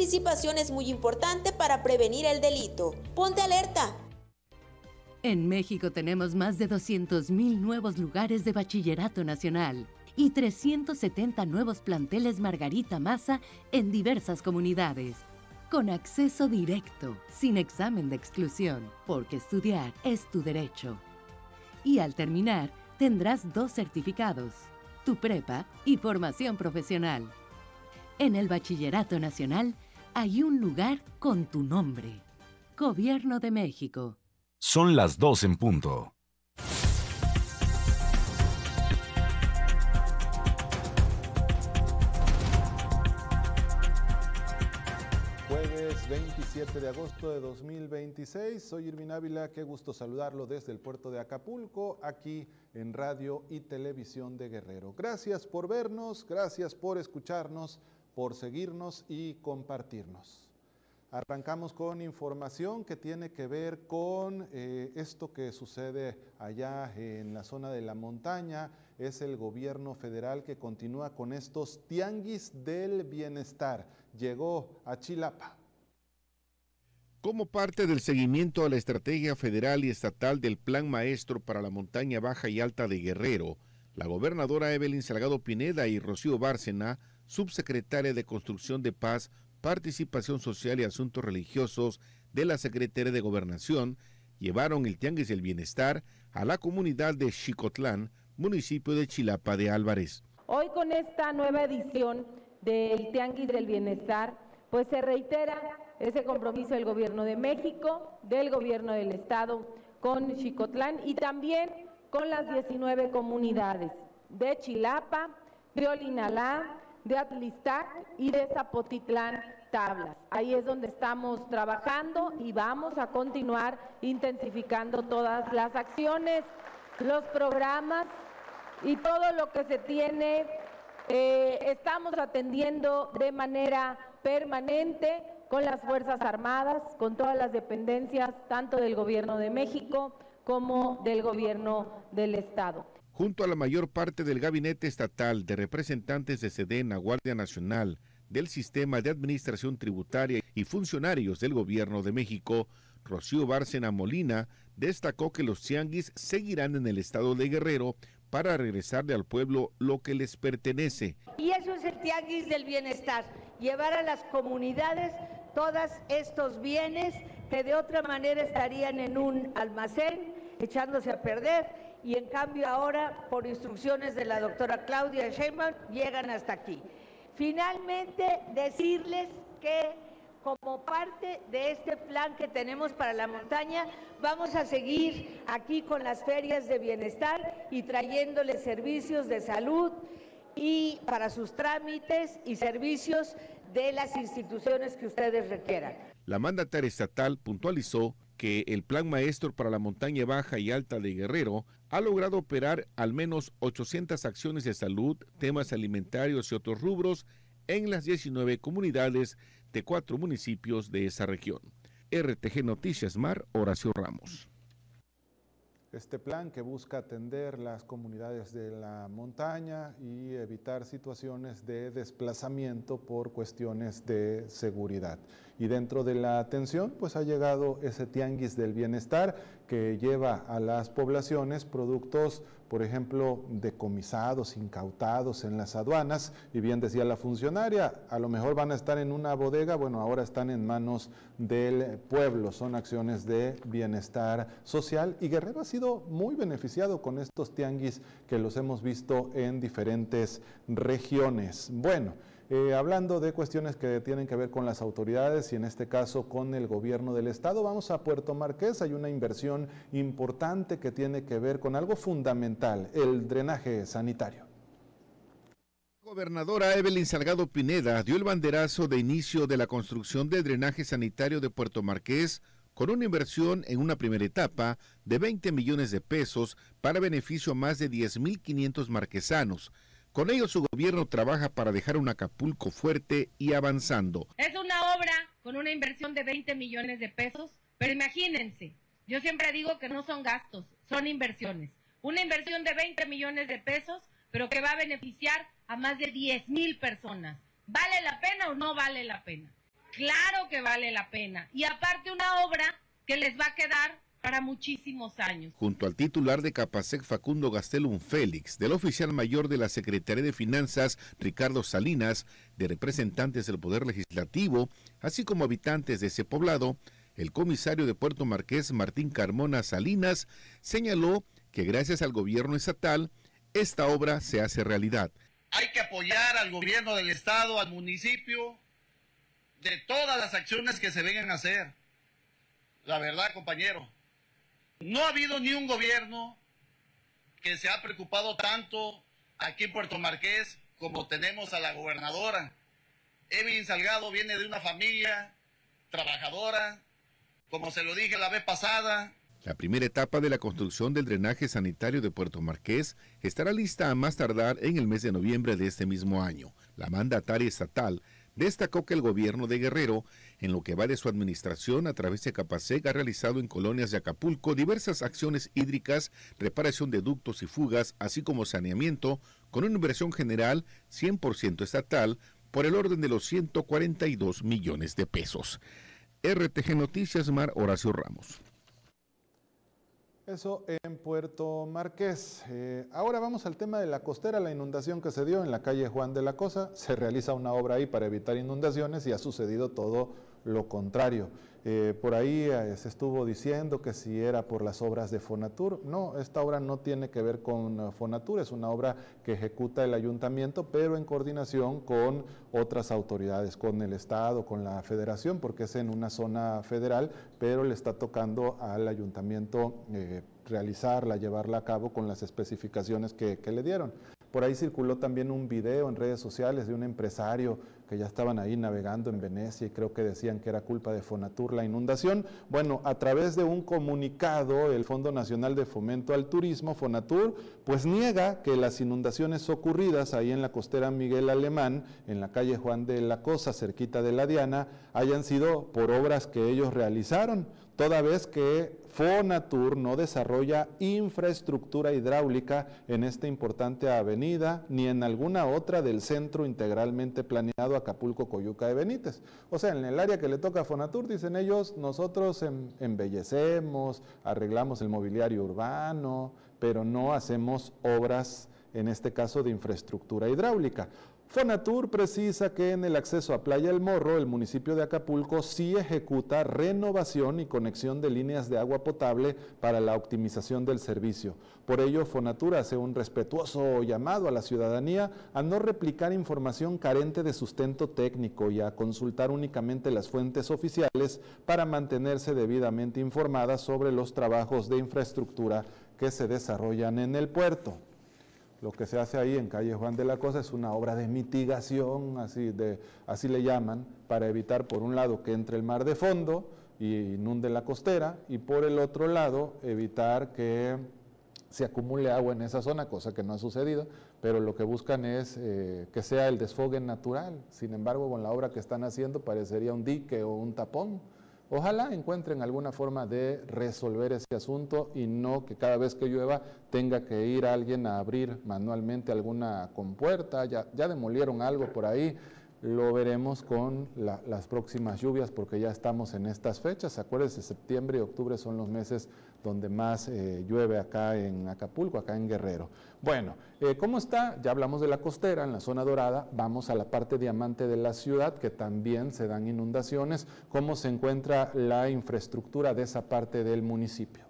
participación es muy importante para prevenir el delito. ¡Ponte alerta! En México tenemos más de 200,000 nuevos lugares de bachillerato nacional y 370 nuevos planteles Margarita Maza en diversas comunidades, con acceso directo, sin examen de exclusión, porque estudiar es tu derecho. Y al terminar, tendrás 2 certificados, tu prepa y formación profesional. En el Bachillerato Nacional hay un lugar con tu nombre. Gobierno de México. Son las 2 en punto. Jueves 27 de agosto de 2026. Soy Irvin Ávila, qué gusto saludarlo desde el puerto de Acapulco, aquí en Radio y Televisión de Guerrero. Gracias por vernos, gracias por escucharnos, por seguirnos y compartirnos. Arrancamos con información que tiene que ver con esto que sucede allá en la zona de la montaña. Es el gobierno federal que continúa con estos tianguis del bienestar. Llegó a Chilapa. Como parte del seguimiento a la estrategia federal y estatal del Plan Maestro para la Montaña Baja y Alta de Guerrero, la gobernadora Evelyn Salgado Pineda y Rocío Bárcena, subsecretaria de Construcción de Paz, Participación Social y Asuntos Religiosos de la Secretaría de Gobernación, llevaron el Tianguis del Bienestar a la comunidad de Xicotlán, municipio de Chilapa de Álvarez. Hoy con esta nueva edición del Tianguis del Bienestar, pues se reitera ese compromiso del Gobierno de México, del Gobierno del Estado con Xicotlán y también con las 19 comunidades de Chilapa, de Olinalá, de Atlistac y de Zapotitlán Tablas. Ahí es donde estamos trabajando y vamos a continuar intensificando todas las acciones, los programas y todo lo que se tiene. Estamos atendiendo de manera permanente con las Fuerzas Armadas, con todas las dependencias, tanto del Gobierno de México como del Gobierno del Estado. Junto a la mayor parte del gabinete estatal de representantes de SEDENA, Guardia Nacional, del Sistema de Administración Tributaria y funcionarios del Gobierno de México, Rocío Bárcena Molina destacó que los tianguis seguirán en el estado de Guerrero para regresarle al pueblo lo que les pertenece. Y eso es el Tianguis del Bienestar, llevar a las comunidades todos estos bienes que de otra manera estarían en un almacén echándose a perder, y en cambio ahora, por instrucciones de la doctora Claudia Sheinbaum, llegan hasta aquí. Finalmente, decirles que como parte de este plan que tenemos para la montaña, vamos a seguir aquí con las ferias de bienestar y trayéndoles servicios de salud y para sus trámites y servicios de las instituciones que ustedes requieran. La mandataria estatal puntualizó que el Plan Maestro para la Montaña Baja y Alta de Guerrero ha logrado operar al menos 800 acciones de salud, temas alimentarios y otros rubros en las 19 comunidades de 4 municipios de esa región. RTG Noticias Mar, Horacio Ramos. Este plan que busca atender las comunidades de la montaña y evitar situaciones de desplazamiento por cuestiones de seguridad. Y dentro de la atención, pues ha llegado ese tianguis del bienestar que lleva a las poblaciones productos, por ejemplo, decomisados, incautados en las aduanas, y bien decía la funcionaria, a lo mejor van a estar en una bodega, bueno, ahora están en manos del pueblo, son acciones de bienestar social, y Guerrero ha sido muy beneficiado con estos tianguis que los hemos visto en diferentes regiones. Bueno, hablando de cuestiones que tienen que ver con las autoridades y en este caso con el gobierno del estado, vamos a Puerto Marqués. Hay una inversión importante que tiene que ver con algo fundamental, el drenaje sanitario. La gobernadora Evelyn Salgado Pineda dio el banderazo de inicio de la construcción del drenaje sanitario de Puerto Marqués con una inversión en una primera etapa de 20 millones de pesos para beneficio a más de 10,500 marquesanos. Con ello su gobierno trabaja para dejar un Acapulco fuerte y avanzando. Es una obra con una inversión de 20 millones de pesos, pero imagínense, yo siempre digo que no son gastos, son inversiones. Una inversión de 20 millones de pesos, pero que va a beneficiar a más de 10,000 personas. ¿Vale la pena o no vale la pena? Claro que vale la pena. Y aparte una obra que les va a quedar para muchísimos años. Junto al titular de Capasec, Facundo Gastelum Félix, del oficial mayor de la Secretaría de Finanzas, Ricardo Salinas, de representantes del Poder Legislativo, así como habitantes de ese poblado, el comisario de Puerto Marqués, Martín Carmona Salinas, señaló que gracias al gobierno estatal, esta obra se hace realidad. Hay que apoyar al gobierno del estado, al municipio, de todas las acciones que se vengan a hacer. La verdad, compañero, no ha habido ni un gobierno que se ha preocupado tanto aquí en Puerto Marqués como tenemos a la gobernadora. Evelyn Salgado viene de una familia trabajadora, como se lo dije la vez pasada. La primera etapa de la construcción del drenaje sanitario de Puerto Marqués estará lista a más tardar en el mes de noviembre de este mismo año. La mandataria estatal destacó que el gobierno de Guerrero, en lo que va de su administración a través de Capasec, ha realizado en colonias de Acapulco diversas acciones hídricas, reparación de ductos y fugas, así como saneamiento, con una inversión general 100% estatal por el orden de los 142 millones de pesos. RTG Noticias, Mar Horacio Ramos. Eso en Puerto Marqués. Ahora vamos al tema de la costera, la inundación que se dio en la calle Juan de la Cosa. Se realiza una obra ahí para evitar inundaciones y ha sucedido todo lo contrario. Por ahí se estuvo diciendo que si era por las obras de Fonatur. No, esta obra no tiene que ver con Fonatur, es una obra que ejecuta el ayuntamiento, pero en coordinación con otras autoridades, con el Estado, con la Federación, porque es en una zona federal, pero le está tocando al ayuntamiento realizarla, llevarla a cabo con las especificaciones que le dieron. Por ahí circuló también un video en redes sociales de un empresario que ya estaban ahí navegando en Venecia y creo que decían que era culpa de Fonatur la inundación. Bueno, a través de un comunicado, el Fondo Nacional de Fomento al Turismo, Fonatur, pues niega que las inundaciones ocurridas ahí en la costera Miguel Alemán, en la calle Juan de la Cosa, cerquita de la Diana, hayan sido por obras que ellos realizaron, toda vez que Fonatur no desarrolla infraestructura hidráulica en esta importante avenida ni en alguna otra del centro integralmente planeado Acapulco, Coyuca de Benítez. O sea, en el área que le toca a Fonatur, dicen ellos, nosotros embellecemos, arreglamos el mobiliario urbano, pero no hacemos obras, en este caso, de infraestructura hidráulica. Fonatur precisa que en el acceso a Playa El Morro, el municipio de Acapulco sí ejecuta renovación y conexión de líneas de agua potable para la optimización del servicio. Por ello, Fonatur hace un respetuoso llamado a la ciudadanía a no replicar información carente de sustento técnico y a consultar únicamente las fuentes oficiales para mantenerse debidamente informadas sobre los trabajos de infraestructura que se desarrollan en el puerto. Lo que se hace ahí en calle Juan de la Cosa es una obra de mitigación, así le llaman, para evitar por un lado que entre el mar de fondo y inunde la costera, y por el otro lado evitar que se acumule agua en esa zona, cosa que no ha sucedido, pero lo que buscan es que sea el desfogue natural. Sin embargo, con la obra que están haciendo parecería un dique o un tapón. Ojalá encuentren alguna forma de resolver ese asunto y no que cada vez que llueva tenga que ir alguien a abrir manualmente alguna compuerta. Ya demolieron algo por ahí, lo veremos con las próximas lluvias porque ya estamos en estas fechas. Acuérdense, septiembre y octubre son los meses donde más llueve acá en Acapulco, acá en Guerrero. Bueno, ¿cómo está? Ya hablamos de la costera, en la zona dorada, vamos a la parte diamante de la ciudad, que también se dan inundaciones. ¿Cómo se encuentra la infraestructura de esa parte del municipio?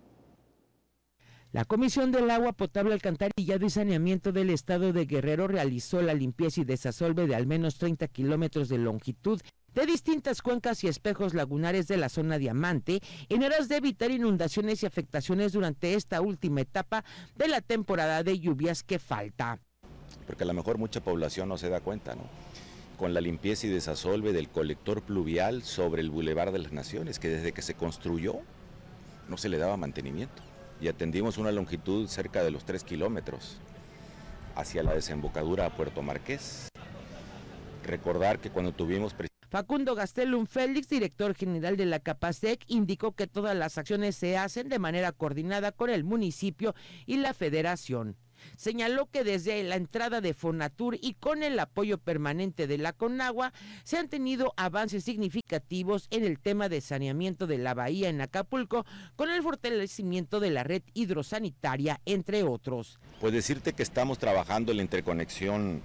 La Comisión del Agua Potable, Alcantarillado y Saneamiento del Estado de Guerrero realizó la limpieza y desasolve de al menos 30 kilómetros de longitud de distintas cuencas y espejos lagunares de la zona diamante en aras de evitar inundaciones y afectaciones durante esta última etapa de la temporada de lluvias que falta. Porque a lo mejor mucha población no se da cuenta, ¿no? Con la limpieza y desasolve del colector pluvial sobre el Boulevard de las Naciones, que desde que se construyó no se le daba mantenimiento. Y atendimos una longitud cerca de los 3 kilómetros hacia la desembocadura a Puerto Marqués. Recordar que cuando tuvimos... Facundo Gastelum Félix, director general de la Capasec, indicó que todas las acciones se hacen de manera coordinada con el municipio y la federación. Señaló que desde la entrada de Fonatur y con el apoyo permanente de la Conagua se han tenido avances significativos en el tema de saneamiento de la bahía en Acapulco, con el fortalecimiento de la red hidrosanitaria, entre otros. Pues decirte que estamos trabajando en la interconexión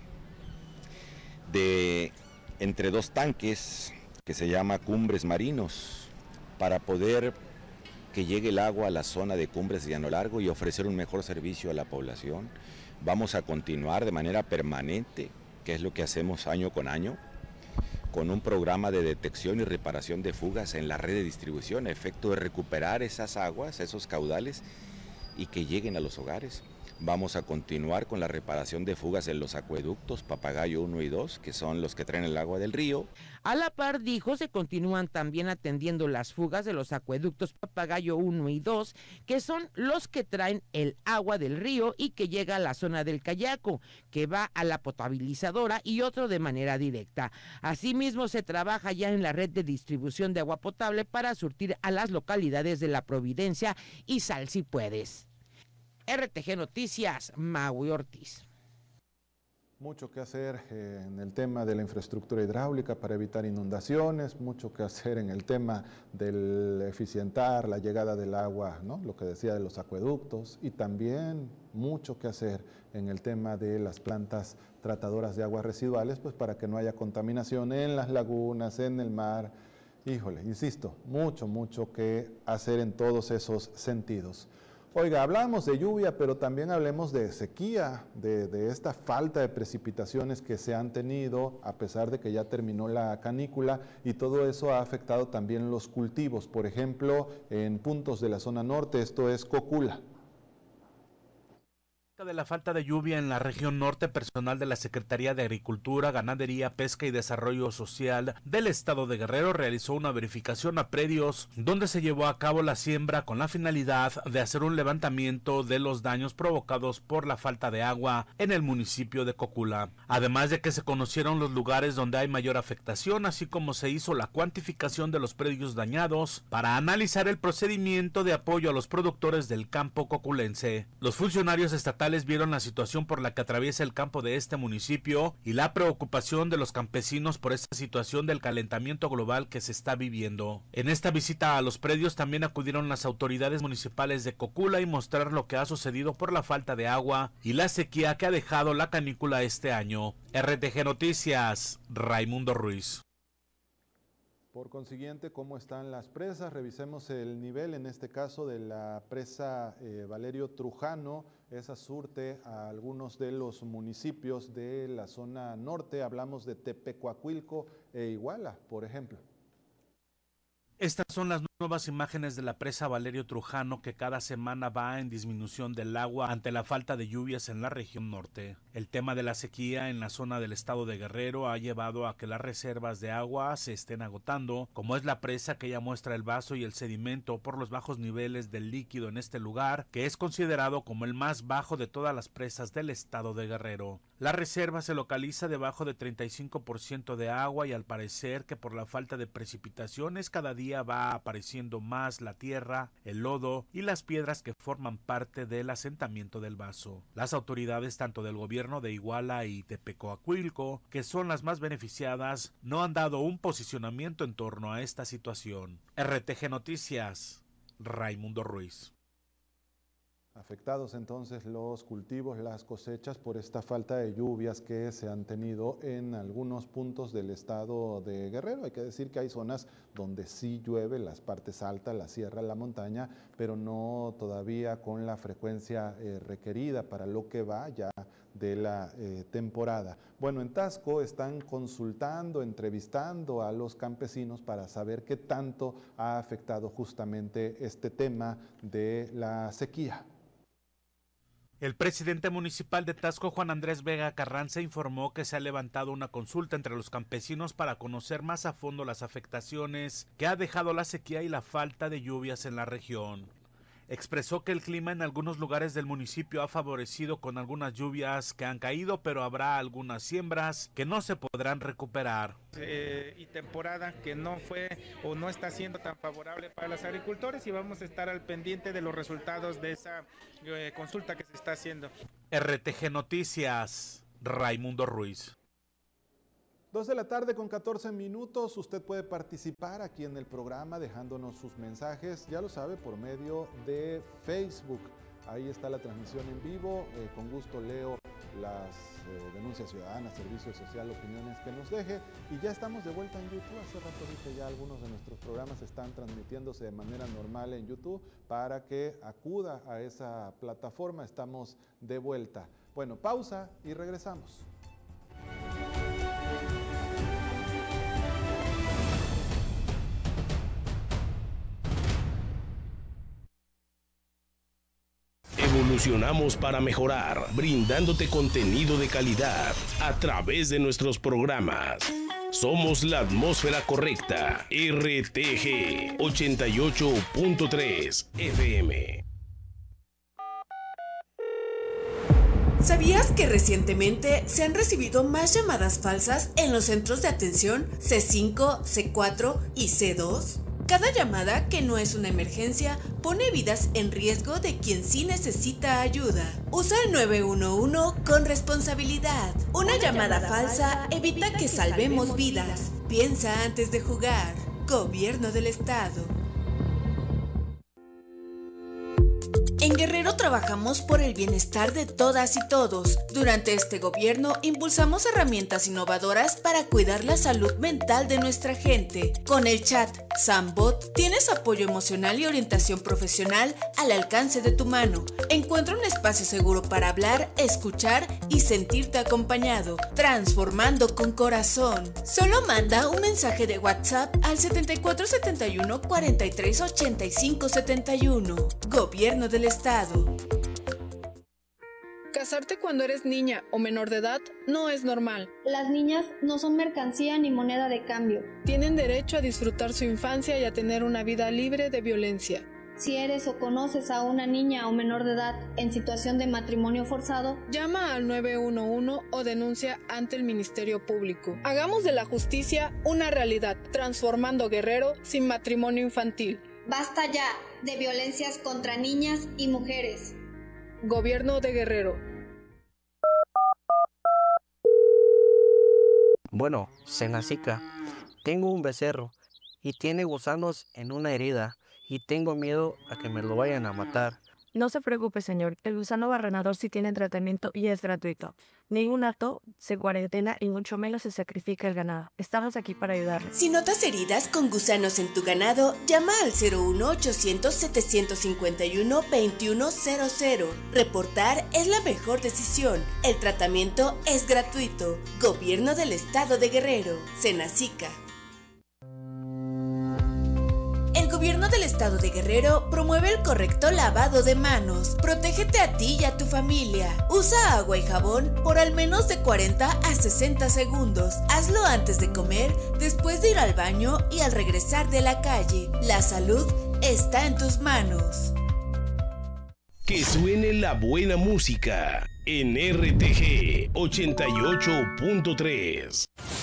entre dos tanques que se llama Cumbres Marinos, para poder que llegue el agua a la zona de Cumbres de Llano Largo y ofrecer un mejor servicio a la población. Vamos a continuar de manera permanente, que es lo que hacemos año con año, con un programa de detección y reparación de fugas en la red de distribución, a efecto de recuperar esas aguas, esos caudales, y que lleguen a los hogares. Vamos a continuar con la reparación de fugas en los acueductos Papagayo 1 y 2, que son los que traen el agua del río. A la par, dijo, se continúan también atendiendo las fugas de los acueductos Papagayo 1 y 2, que son los que traen el agua del río y que llega a la zona del Cayaco, que va a la potabilizadora, y otro de manera directa. Asimismo, se trabaja ya en la red de distribución de agua potable para surtir a las localidades de La Providencia y Sal Si Puedes. RTG Noticias, Maui Ortiz. Mucho que hacer en el tema de la infraestructura hidráulica para evitar inundaciones, mucho que hacer en el tema del eficientar la llegada del agua, ¿no? Lo que decía de los acueductos, y también mucho que hacer en el tema de las plantas tratadoras de aguas residuales, pues para que no haya contaminación en las lagunas, en el mar. Híjole, insisto, mucho que hacer en todos esos sentidos. Oiga, hablamos de lluvia, pero también hablemos de sequía, de esta falta de precipitaciones que se han tenido, a pesar de que ya terminó la canícula, y todo eso ha afectado también los cultivos. Por ejemplo, en puntos de la zona norte, esto es Cocula. De la falta de lluvia en la región norte, personal de la Secretaría de Agricultura, Ganadería, Pesca y Desarrollo Social del estado de Guerrero realizó una verificación a predios donde se llevó a cabo la siembra con la finalidad de hacer un levantamiento de los daños provocados por la falta de agua en el municipio de Cocula. Además de que se conocieron los lugares donde hay mayor afectación, así como se hizo la cuantificación de los predios dañados para analizar el procedimiento de apoyo a los productores del campo coculense. Los funcionarios estatales vieron la situación por la que atraviesa el campo de este municipio y la preocupación de los campesinos por esta situación del calentamiento global que se está viviendo. En esta visita a los predios también acudieron las autoridades municipales de Cocula y mostrar lo que ha sucedido por la falta de agua y la sequía que ha dejado la canícula este año. RTG Noticias, Raimundo Ruiz. Por consiguiente, ¿cómo están las presas? Revisemos el nivel, en este caso, de la presa Valerio Trujano. Esa surte a algunos de los municipios de la zona norte. Hablamos de Tepecuacuilco e Iguala, por ejemplo. Estas son las nuevas imágenes de la presa Valerio Trujano, que cada semana va en disminución del agua ante la falta de lluvias en la región norte. El tema de la sequía en la zona del estado de Guerrero ha llevado a que las reservas de agua se estén agotando, como es la presa que ya muestra el vaso y el sedimento por los bajos niveles del líquido en este lugar, que es considerado como el más bajo de todas las presas del estado de Guerrero. La reserva se localiza debajo de 35% de agua y al parecer que por la falta de precipitaciones cada día va apareciendo más la tierra, el lodo y las piedras que forman parte del asentamiento del vaso. Las autoridades tanto del gobierno de Iguala y Tepecuacuilco, que son las más beneficiadas, no han dado un posicionamiento en torno a esta situación. RTG Noticias, Raimundo Ruiz. Afectados entonces los cultivos, las cosechas por esta falta de lluvias que se han tenido en algunos puntos del estado de Guerrero. Hay que decir que hay zonas donde sí llueve, las partes altas, la sierra, la montaña, pero no todavía con la frecuencia requerida para lo que va ya de la temporada. Bueno, en Taxco están consultando, entrevistando a los campesinos para saber qué tanto ha afectado justamente este tema de la sequía. El presidente municipal de Taxco, Juan Andrés Vega Carranza, informó que se ha levantado una consulta entre los campesinos para conocer más a fondo las afectaciones que ha dejado la sequía y la falta de lluvias en la región. Expresó que el clima en algunos lugares del municipio ha favorecido con algunas lluvias que han caído, pero habrá algunas siembras que no se podrán recuperar. Y temporada que no fue o no está siendo tan favorable para los agricultores y vamos a estar al pendiente de los resultados de esa consulta que se está haciendo. RTG Noticias, Raimundo Ruiz. 2 de la tarde con 14 minutos. Usted puede participar aquí en el programa dejándonos sus mensajes, ya lo sabe, por medio de Facebook. Ahí está la transmisión en vivo. Con gusto leo las denuncias ciudadanas, servicio social, opiniones que nos deje. Y ya estamos de vuelta en YouTube. Hace rato dije, ya algunos de nuestros programas están transmitiéndose de manera normal en YouTube para que acuda a esa plataforma. Estamos de vuelta. Bueno, pausa y regresamos. Evolucionamos para mejorar, brindándote contenido de calidad a través de nuestros programas. Somos la atmósfera correcta. RTG 88.3 FM. ¿Sabías que recientemente se han recibido más llamadas falsas en los centros de atención C5, C4 y C2? Cada llamada que no es una emergencia pone vidas en riesgo de quien sí necesita ayuda. Usa el 911 con responsabilidad. Una llamada falsa evita que salvemos vidas. Piensa antes de jugar. Gobierno del Estado. En Guerrero trabajamos por el bienestar de todas y todos. Durante este gobierno impulsamos herramientas innovadoras para cuidar la salud mental de nuestra gente. Con el chat Sambot tienes apoyo emocional y orientación profesional al alcance de tu mano. Encuentra un espacio seguro para hablar, escuchar y sentirte acompañado, transformando con corazón. Solo manda un mensaje de WhatsApp al 7471 43 85 71. Gobierno del Estado. Casarte cuando eres niña o menor de edad no es normal. Las niñas no son mercancía ni moneda de cambio. Tienen derecho a disfrutar su infancia y a tener una vida libre de violencia. Si eres o conoces a una niña o menor de edad en situación de matrimonio forzado, llama al 911 o denuncia ante el Ministerio Público. Hagamos de la justicia una realidad, transformando Guerrero sin matrimonio infantil. Basta ya de violencias contra niñas y mujeres. Gobierno de Guerrero. Bueno, Senacica, tengo un becerro y tiene gusanos en una herida y tengo miedo a que me lo vayan a matar. No se preocupe, señor. El gusano barrenador sí tiene tratamiento y es gratuito. Ningún acto se cuarentena y mucho menos se sacrifica el ganado. Estamos aquí para ayudarle. Si notas heridas con gusanos en tu ganado, llama al 01800-751-2100. Reportar es la mejor decisión. El tratamiento es gratuito. Gobierno del Estado de Guerrero. Senacica. El Gobierno del Estado de Guerrero promueve el correcto lavado de manos. Protégete a ti y a tu familia. Usa agua y jabón por al menos de 40 a 60 segundos. Hazlo antes de comer, después de ir al baño y al regresar de la calle. La salud está en tus manos. Que suene la buena música en RTG 88.3.